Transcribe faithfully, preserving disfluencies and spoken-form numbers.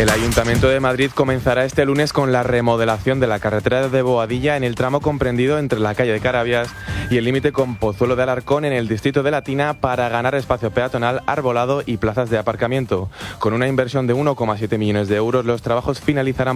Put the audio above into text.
El Ayuntamiento de Madrid comenzará este lunes con la remodelación de la carretera de Boadilla en el tramo comprendido entre la calle de Carabias y el límite con Pozuelo de Alarcón en el distrito de Latina para ganar espacio peatonal, arbolado y plazas de aparcamiento. Con una inversión de uno coma siete millones de euros, los trabajos finalizarán